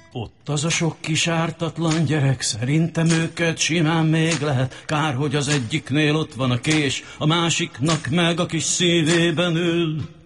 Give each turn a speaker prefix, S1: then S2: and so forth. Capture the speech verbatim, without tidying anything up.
S1: Ott az a sok kis ártatlan gyerek, szerintem őket simán még lehet. Kár, hogy az egyiknél ott van a kés, a másiknak meg a kis szívében ül.